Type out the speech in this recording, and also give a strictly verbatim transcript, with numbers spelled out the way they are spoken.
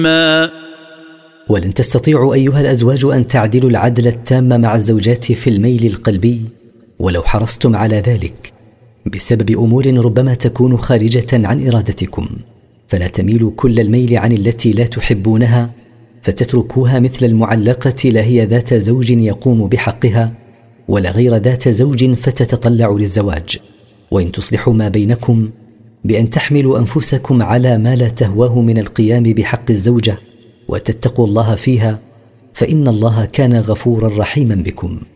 ولن تستطيعوا أيها الأزواج أن تعدلوا العدل التام مع الزوجات في الميل القلبي ولو حرصتم على ذلك بسبب أمور ربما تكون خارجة عن إرادتكم، فلا تميلوا كل الميل عن التي لا تحبونها فتتركوها مثل المعلقة لا هي ذات زوج يقوم بحقها ولا غير ذات زوج فتتطلع للزواج. وإن تصلحوا ما بينكم بأن تحملوا أنفسكم على ما لا تهواه من القيام بحق الزوجة وتتقوا الله فيها، فإن الله كان غفورا رحيما بكم.